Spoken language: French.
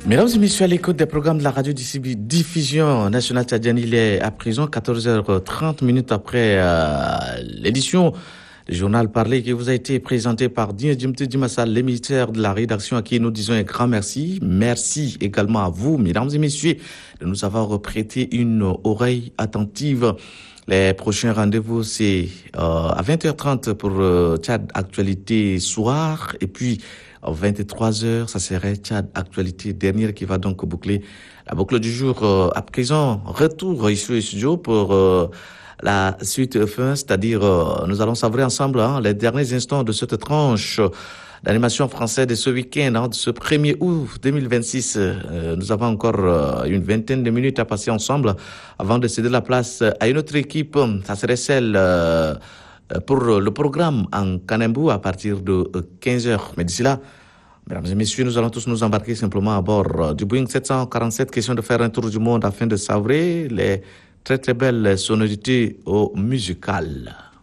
Mesdames et messieurs, à l'écoute des programmes de la radio diffusion nationale tchadienne, il est à présent 14h30 après l'édition du journal parlé qui vous a été présenté par Djimti Dimassal, l'émissaire de la rédaction à qui nous disons un grand merci. Merci également à vous, mesdames et messieurs, de nous avoir prêté une oreille attentive. Les prochains rendez-vous, c'est à 20h30 pour Tchad Actualité Soir et puis à 23h, ça serait Tchad Actualité dernière qui va donc boucler la boucle du jour. À présent, retour ici au studio pour la suite fin, c'est-à-dire nous allons savourer ensemble les derniers instants de cette tranche d'animation française de ce week-end, de ce 1er août 2026. Nous avons encore une vingtaine de minutes à passer ensemble avant de céder la place à une autre équipe. Ça serait celle pour le programme en Kanembu à partir de 15h. Mais d'ici là, mesdames et messieurs, nous allons tous nous embarquer simplement à bord du Boeing 747. Question de faire un tour du monde afin de savourer les très très belles sonorités musicales.